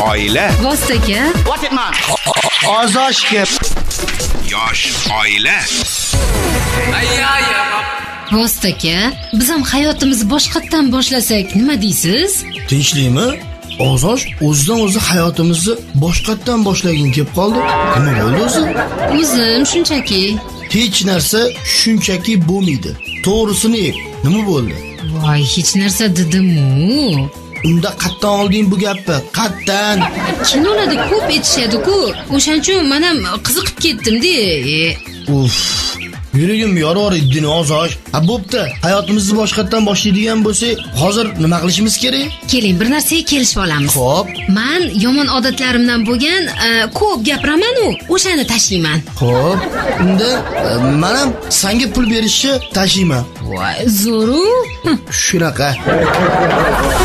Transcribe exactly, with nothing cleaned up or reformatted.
oila. Vositaka. What it man? Ozoshga. Yosh oila. Vositaka, biz ham hayotimizni boshqatdan boshlasak nima deysiz? Tinchlikmi? Ozosh o'zidan o'zi hayotimizni boshqatdan boshlagin kelib qoldi. Nima bo'ldi o'zi? O'zim shunchaki. Hech narsa shunchaki bo'lmaydi. To'g'risini ayt. Nima bo'ldi? Voy, hech narsa dedim-u. Unda qatdan olding bu gapni? Qatdan? Kinolarda ko'p aytishadi-ku. O'shaning uchun men ham qiziqib ketdim-da. Uf. Yuragim yorar edi Ozosh. Ha bo'pti. Hayotimizni boshqatdan boshlaydigan bo'lsak, hozir nima qilishimiz kerak? Keling, bir narsaga kelishib olamiz. Xo'p. Men yomon odatlarimdan bo'lgan ko'p gapiraman-u, o'shani tashlayman. Xo'p. Unda men ham senga pul berishni tashlayman. Voy, zo'r-u. Shunaqa.